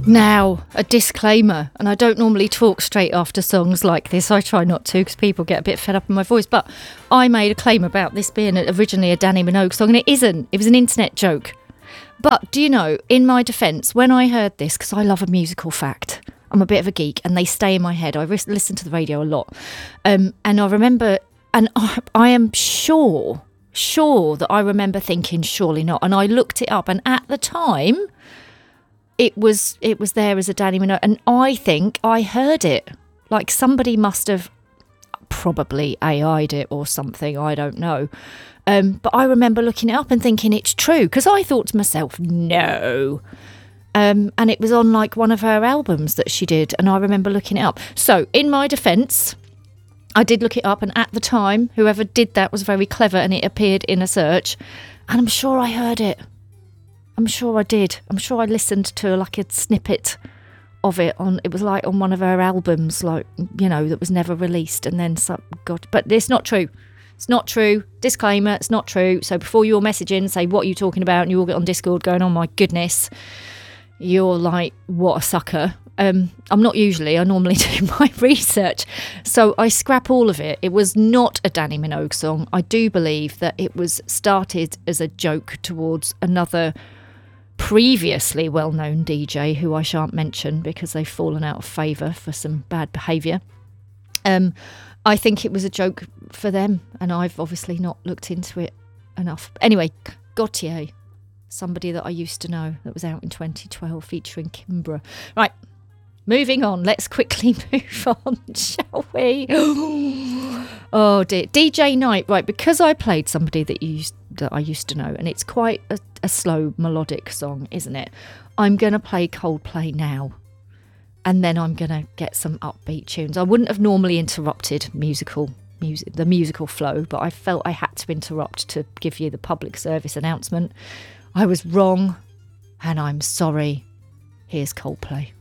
Now, a disclaimer, and I don't normally talk straight after songs like this. I try not to because people get a bit fed up in my voice, but I made a claim about this being originally a Danny Minogue song, and it isn't. It was an internet joke. But do you know, in my defence, when I heard this, because I love a musical fact, I'm a bit of a geek and they stay in my head. I listen to the radio a lot. And I remember, and I am sure that I remember thinking, surely not. And I looked it up, and at the time, it was there as a Danny Minogue, and I think I heard it. Like somebody must have probably AI'd it or something, I don't know. But I remember looking it up and thinking it's true, because I thought to myself, no. And it was on like one of her albums that she did, and I remember looking it up. So in my defence, I did look it up, and at the time, whoever did that was very clever, and it appeared in a search, and I'm sure I heard it. I'm sure I did. I'm sure I listened to like a snippet of it it was like on one of her albums, like, you know, that was never released, and then but it's not true. It's not true. Disclaimer, it's not true. So before you all message in and say, what are you talking about? And you all get on Discord going, oh my goodness, you're like, what a sucker. I'm not usually. I normally do my research. So I scrap all of it. It was not a Danny Minogue song. I do believe that it was started as a joke towards another previously well-known DJ who I shan't mention because they've fallen out of favour for some bad behaviour. I think it was a joke for them, and I've obviously not looked into it enough. Anyway, Gautier, somebody that I used to know, that was out in 2012 featuring Kimbra. Right, moving on. Let's quickly move on, shall we? Oh dear. DJ Night, right, because I played somebody that I used to know, and it's quite a slow melodic song, isn't it? I'm going to play Coldplay now, and then I'm going to get some upbeat tunes. I wouldn't have normally interrupted the musical flow, but I felt I had to interrupt to give you the public service announcement. I was wrong, and I'm sorry. Here's Coldplay.